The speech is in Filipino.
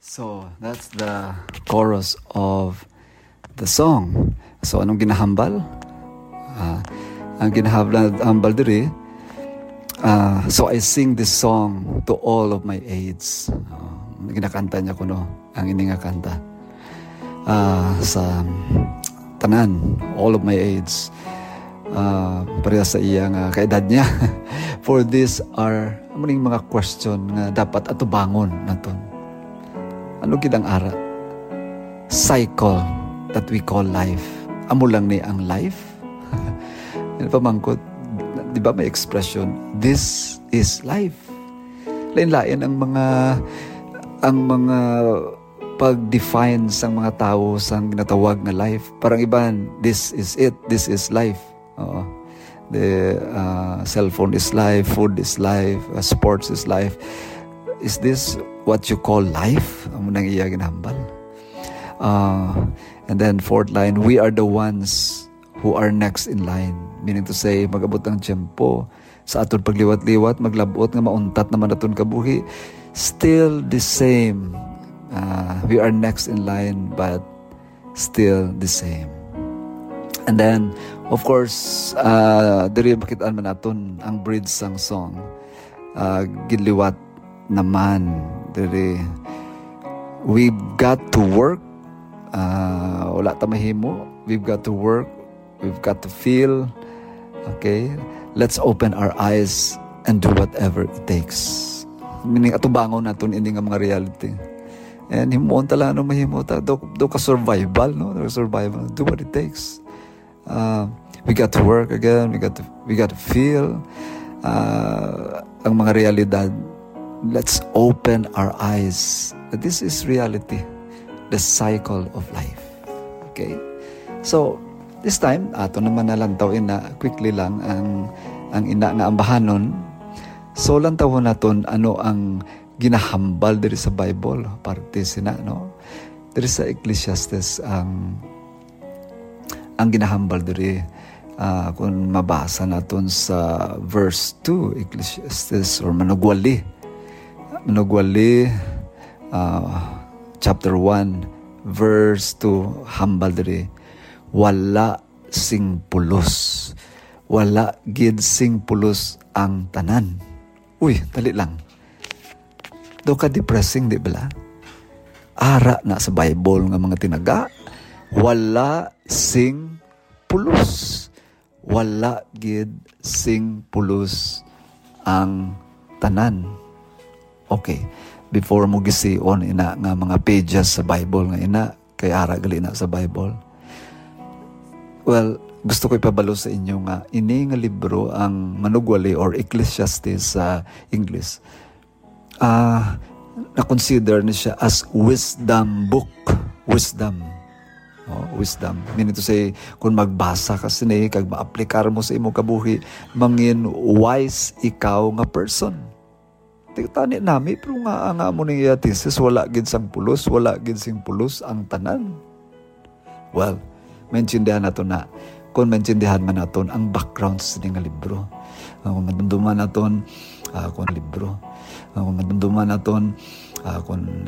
So, that's the chorus of the song. So, anong ginahambal? Ang ginahambal diri, so I sing this song to all of my aides. Ginakanta niya ko, no? Ang ini nga kanta. Sa tanan, all of my aides. Pareha sa iya nga kaedad niya. For these are maning mga question nga dapat atubangon naton. Ano gid ang ara? Cycle that we call life. Amo lang ni ang life. Yan pamangkot, di ba may expression, this is life. Lain-lain ang mga pag-define sang mga tao sang ginatawag na life. Parang iban, this is it, this is life. The cellphone is life, food is life, sports is life. Is this what you call life? Amo nang iya ginahambal. And then fourth line, we are the ones who are next in line. Meaning to say, magabot ang tiyempo sa aton pagliwat-liwat, maglabot nga mauntat naman aton kabuhi. Still the same. We are next in line, but still the same. And then, of course, diri makitaan man naton ang bridge sang song. Giliwat naman diri, we've got to work. Wala ta mahimo. We've got to work. We've got to feel. Okay? Let's open our eyes and do whatever it takes. Meaning, atubangon naton ini nga mga reality. And himuon tala no mahimo ta. Do ka survival, no? Survival. Do what it takes. We got to work again. We got to feel ang mga realidad. Let's open our eyes. This is reality. The cycle of life. Okay? So, this time, ato naman nalantawin na quickly lang ang ina nga ambahanon. So, lantawon naton ano ang ginahambal diri sa Bible. Parte sina, no? Diri sa Ecclesiastes ang ginahambal diri. Kung mabasa naton sa verse 2, Ecclesiastes or Manugwali, chapter 1, verse 2, hambal diri, wala sing pulos. Wala gid sing pulos ang tanan. Uy, dali lang. Do ka depressing, di ba? Ara na sa Bible nga mga tinaga, wala sing pulos. Wala gid sing pulos ang tanan. Okay, before mo gision ina nga mga pages sa Bible nga ina, kay ara gali na sa Bible. Well, gusto ko ipabalo sa inyo nga ini nga libro ang Manugwali or Ecclesiastes sa English. Na-consider ni siya as wisdom book. Wisdom. Wisdom. Meaning to say, kung magbasa ka sini, kag ma-aplikar mo sa imong kabuhi, mangin wise ikaw nga person. Tani nami, pero nga mo ning thesis, wala gid sang pulos, wala gid sing pulos ang tanan. Well, maintindihan nato na, kung maintindihan man naton ang background sa nga libro. Kung madumduman naton, kung libro. Kung madumduman naton, kung